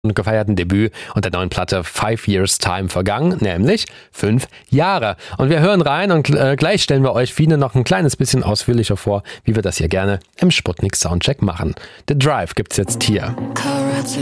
gefeierten Debüt und der neuen Platte 5 Years Time vergangen, nämlich 5 Jahre. Und wir hören rein und gleich stellen wir euch Fine noch ein kleines bisschen ausführlicher vor, wie wir das hier gerne im Sputnik Soundcheck machen. The Drive gibt's jetzt hier.